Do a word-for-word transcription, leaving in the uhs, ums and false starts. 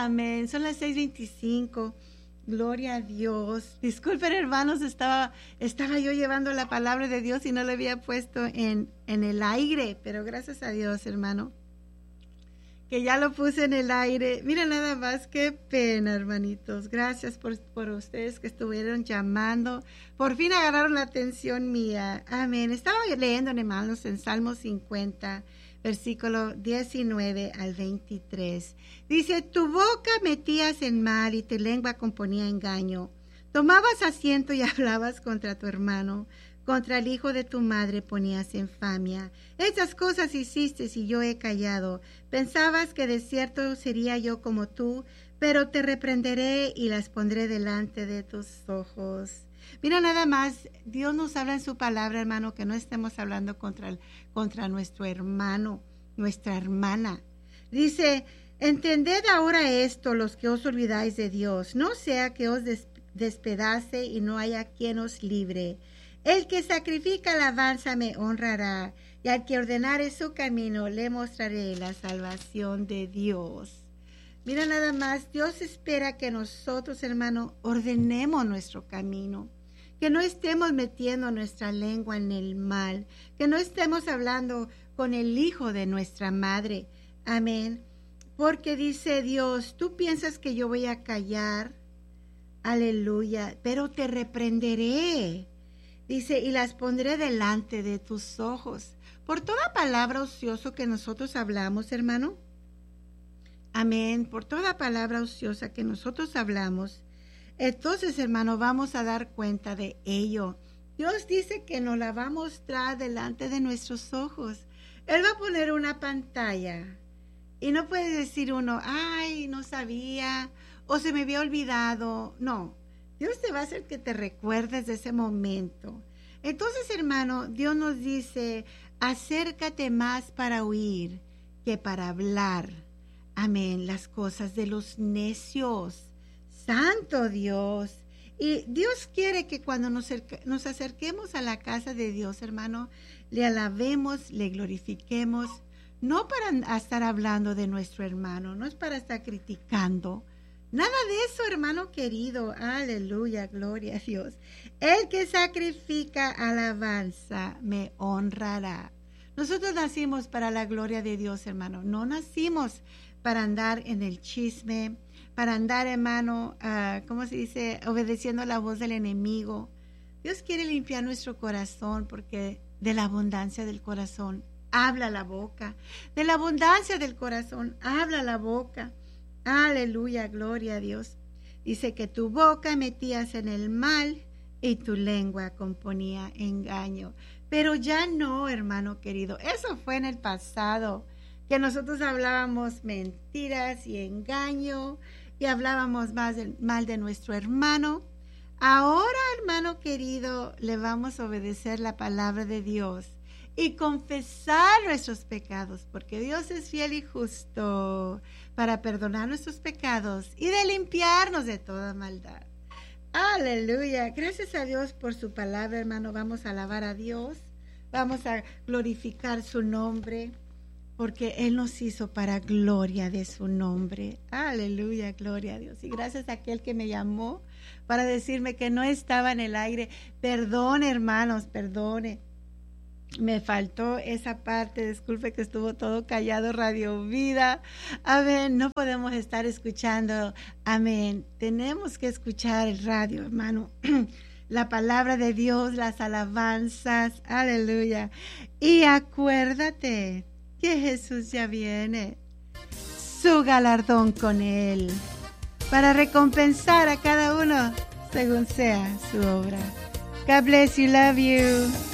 Amén. Son las seis veinticinco. Gloria a Dios. Disculpen, hermanos, estaba, estaba yo llevando la palabra de Dios y no la había puesto en, en el aire, pero gracias a Dios, hermano, que ya lo puse en el aire. Mira nada más, qué pena, hermanitos. Gracias por, por ustedes que estuvieron llamando. Por fin agarraron la atención mía. Amén. Estaba leyendo, hermanos, en Salmo cincuenta, versículo diecinueve al veintitrés. Dice, tu boca metías en mal y tu lengua componía engaño. Tomabas asiento y hablabas contra tu hermano. Contra el hijo de tu madre ponías infamia. Estas cosas hiciste y yo he callado. Pensabas que de cierto sería yo como tú, pero te reprenderé y las pondré delante de tus ojos. Mira nada más, Dios nos habla en su palabra, hermano, que no estemos hablando contra, el, contra nuestro hermano, nuestra hermana. Dice, entended ahora esto, los que os olvidáis de Dios, no sea que os des, despedace y no haya quien os libre. El que sacrifica alabanza me honrará, y al que ordenare su camino le mostraré la salvación de Dios. Mira nada más, Dios espera que nosotros, hermano, ordenemos nuestro camino, que no estemos metiendo nuestra lengua en el mal, que no estemos hablando con el hijo de nuestra madre. Amén. Porque dice Dios, tú piensas que yo voy a callar, aleluya, pero te reprenderé. Dice, y las pondré delante de tus ojos. Por toda palabra ociosa que nosotros hablamos, hermano. Amén. Por toda palabra ociosa que nosotros hablamos. Entonces, hermano, vamos a dar cuenta de ello. Dios dice que nos la va a mostrar delante de nuestros ojos. Él va a poner una pantalla. Y no puede decir uno, ay, no sabía, o se me había olvidado. No. Dios te va a hacer que te recuerdes de ese momento. Entonces, hermano, Dios nos dice, acércate más para oír que para hablar. Amén. Las cosas de los necios. Santo Dios. Y Dios quiere que cuando nos, nos acerquemos a la casa de Dios, hermano, le alabemos, le glorifiquemos. No para estar hablando de nuestro hermano, no es para estar criticando. Nada de eso, hermano querido. Aleluya, gloria a Dios. El que sacrifica alabanza me honrará. Nosotros nacimos para la gloria de Dios, hermano. No nacimos para andar en el chisme, para andar, hermano, uh, ¿cómo se dice? Obedeciendo la voz del enemigo. Dios quiere limpiar nuestro corazón porque de la abundancia del corazón habla la boca. De la abundancia del corazón habla la boca. Aleluya, gloria a Dios. Dice que tu boca metías en el mal y tu lengua componía engaño. Pero ya no, hermano querido. Eso fue en el pasado, que nosotros hablábamos mentiras y engaño y hablábamos más de, mal de nuestro hermano. Ahora, hermano querido, le vamos a obedecer la palabra de Dios y confesar nuestros pecados, porque Dios es fiel y justo para perdonar nuestros pecados y de limpiarnos de toda maldad. Aleluya. Gracias a Dios por su palabra, hermano. Vamos a alabar a Dios. Vamos a glorificar su nombre, porque Él nos hizo para gloria de su nombre. Aleluya, gloria a Dios. Y gracias a aquel que me llamó para decirme que no estaba en el aire. Perdone, hermanos, perdone. Me faltó esa parte, disculpe que estuvo todo callado, Radio Vida. Amén, no podemos estar escuchando, amén. Tenemos que escuchar el radio, hermano. La palabra de Dios, las alabanzas, aleluya. Y acuérdate que Jesús ya viene, su galardón con Él, para recompensar a cada uno según sea su obra. God bless you, love you.